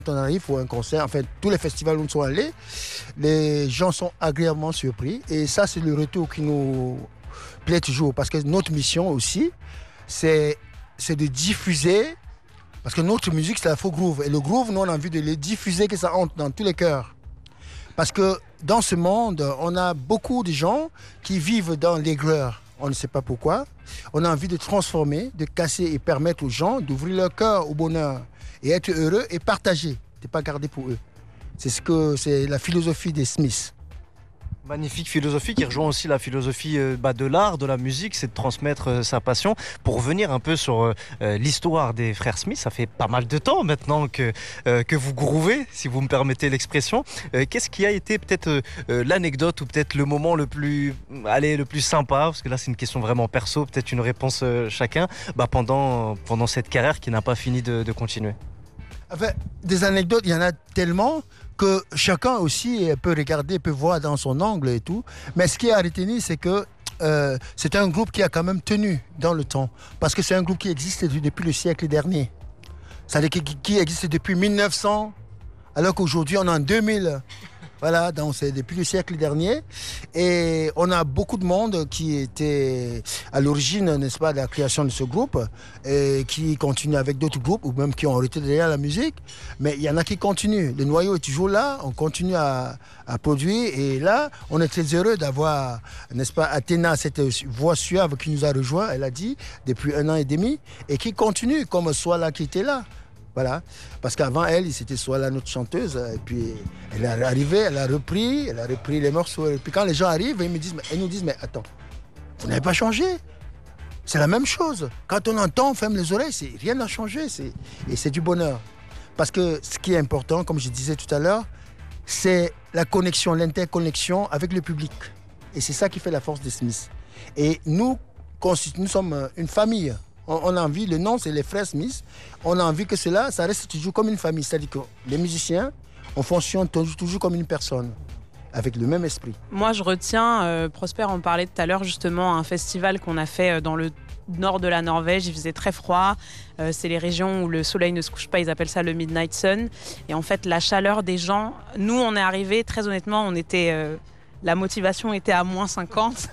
On arrive pour un concert, enfin tous les festivals où nous sommes allés, les gens sont agréablement surpris et ça c'est le retour qui nous plaît toujours parce que notre mission aussi c'est de diffuser, parce que notre musique c'est la faux groove et le groove nous on a envie de le diffuser, que ça entre dans tous les cœurs. Parce que dans ce monde on a beaucoup de gens qui vivent dans l'aigreur, on ne sait pas pourquoi. On a envie de transformer, de casser et permettre aux gens d'ouvrir leur cœur au bonheur. Et être heureux et partager, ne pas garder pour eux. C'est la philosophie des Smiths. Magnifique philosophie qui rejoint aussi la philosophie de l'art, de la musique, c'est de transmettre sa passion. Pour revenir un peu sur l'histoire des frères Smith, ça fait pas mal de temps maintenant que vous groovez, si vous me permettez l'expression. Qu'est-ce qui a été peut-être l'anecdote ou peut-être le moment le plus sympa, parce que là c'est une question vraiment perso, peut-être une réponse chacun, pendant cette carrière qui n'a pas fini de continuer. Enfin, des anecdotes, il y en a tellement que chacun aussi peut regarder, peut voir dans son angle et tout. Mais ce qui est à retenir, c'est que c'est un groupe qui a quand même tenu dans le temps. Parce que c'est un groupe qui existe depuis le siècle dernier. C'est-à-dire qui existe depuis 1900, alors qu'aujourd'hui on est en 2000. Voilà, donc c'est depuis le siècle dernier. Et on a beaucoup de monde qui était à l'origine, n'est-ce pas, de la création de ce groupe, et qui continue avec d'autres groupes, ou même qui ont arrêté derrière la musique. Mais il y en a qui continuent. Le noyau est toujours là, on continue à produire. Et là, on est très heureux d'avoir, n'est-ce pas, Athéna, cette voix suave qui nous a rejoint, elle a dit, depuis 1 an et demi, et qui continue, comme Soala qui était là. Voilà, parce qu'avant elle, c'était Soala, notre chanteuse, et puis elle est arrivée, elle a repris les morceaux. Et puis quand les gens arrivent, ils nous disent, mais attends, vous n'avez pas changé. C'est la même chose. Quand on entend, on ferme les oreilles, rien n'a changé, et c'est du bonheur. Parce que ce qui est important, comme je disais tout à l'heure, c'est la connexion, l'interconnexion avec le public. Et c'est ça qui fait la force des Smiths. Et nous sommes une famille. On a envie, le nom c'est les frères Smith, on a envie que ça reste toujours comme une famille. C'est-à-dire que les musiciens, on fonctionne toujours comme une personne, avec le même esprit. Moi je retiens, Prosper en parlait tout à l'heure justement, un festival qu'on a fait dans le nord de la Norvège, il faisait très froid, c'est les régions où le soleil ne se couche pas, ils appellent ça le Midnight Sun. Et en fait la chaleur des gens, nous on est arrivés, très honnêtement, on était... la motivation était à -50,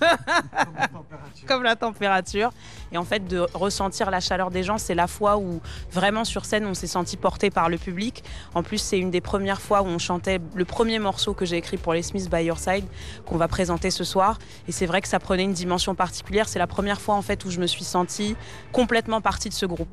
comme la température. Et en fait, de ressentir la chaleur des gens, c'est la fois où vraiment sur scène, on s'est senti porté par le public. En plus, c'est une des premières fois où on chantait le premier morceau que j'ai écrit pour les Smiths, By Your Side, qu'on va présenter ce soir. Et c'est vrai que ça prenait une dimension particulière. C'est la première fois en fait où je me suis sentie complètement partie de ce groupe.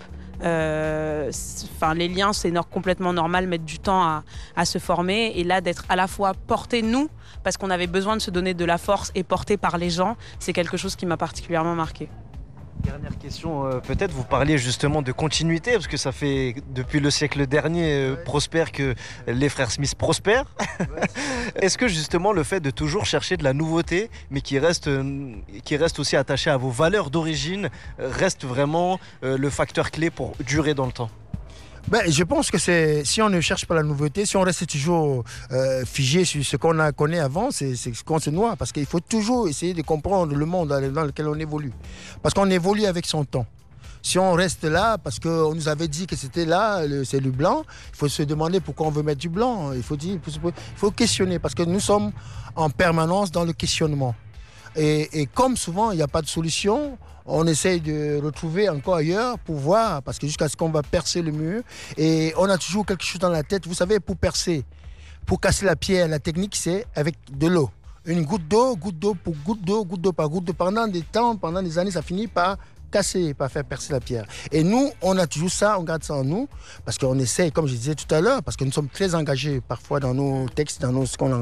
Les liens, c'est complètement normal, mettre du temps à se former. Et là, d'être à la fois porté, nous, parce qu'on avait besoin de se donner de la force et porté par les gens, c'est quelque chose qui m'a particulièrement marqué. Dernière question, peut-être vous parliez justement de continuité, parce que ça fait depuis le siècle dernier, Prosper, que les frères Smith prospèrent. Est-ce que justement le fait de toujours chercher de la nouveauté, mais qui reste aussi attaché à vos valeurs d'origine, reste vraiment le facteur clé pour durer dans le temps ? Je pense que si on ne cherche pas la nouveauté, si on reste toujours figé sur ce qu'on connaît avant, c'est ce qu'on se noie. Parce qu'il faut toujours essayer de comprendre le monde dans lequel on évolue. Parce qu'on évolue avec son temps. Si on reste là, parce qu'on nous avait dit que c'était là, c'est le blanc, il faut se demander pourquoi on veut mettre du blanc. Il faut questionner, parce que nous sommes en permanence dans le questionnement. Et comme souvent, il n'y a pas de solution, on essaye de retrouver encore ailleurs pour voir, parce que jusqu'à ce qu'on va percer le mur, et on a toujours quelque chose dans la tête. Vous savez, pour percer, pour casser la pierre, la technique, c'est avec de l'eau. Une goutte d'eau pour goutte d'eau par goutte d'eau. Pendant des temps, pendant des années, ça finit par casser, par faire percer la pierre. Et nous, on a toujours ça, on garde ça en nous, parce qu'on essaye, comme je disais tout à l'heure, parce que nous sommes très engagés parfois dans nos textes, dans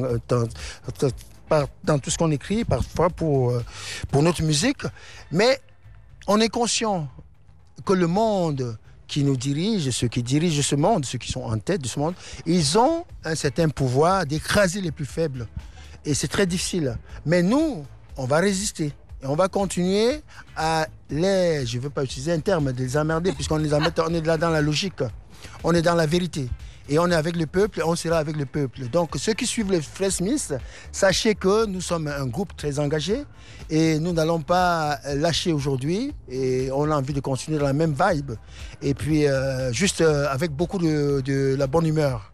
tout ce qu'on écrit, parfois pour notre musique. Mais on est conscient que le monde qui nous dirige, ceux qui dirigent ce monde, ceux qui sont en tête de ce monde, ils ont un certain pouvoir d'écraser les plus faibles. Et c'est très difficile. Mais nous, on va résister. Et on va continuer à je ne veux pas utiliser un terme, de les emmerder, puisqu'on les emmerde, on est là dans la logique. On est dans la vérité. Et on est avec le peuple et on sera avec le peuple. Donc ceux qui suivent les Frères Smith, sachez que nous sommes un groupe très engagé et nous n'allons pas lâcher aujourd'hui. Et on a envie de continuer dans la même vibe. Et puis juste avec beaucoup de la bonne humeur.